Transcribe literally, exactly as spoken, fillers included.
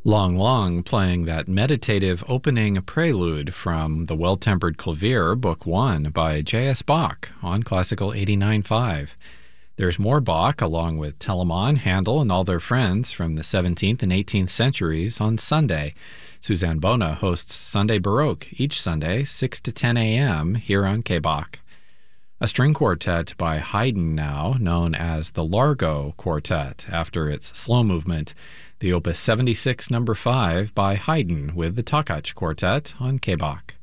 Long Long playing that meditative opening prelude from The Well-Tempered Clavier, Book one by J S. Bach on Classical eighty-nine point five. There's more Bach, along with Telemann, Handel, and all their friends from the seventeenth and eighteenth centuries on Sunday. Suzanne Bona hosts Sunday Baroque each Sunday, six to ten a.m. here on K B A C. A string quartet by Haydn now, known as the Largo Quartet, after its slow movement. The Opus seventy-six number five by Haydn with the Takacs Quartet on K B A C.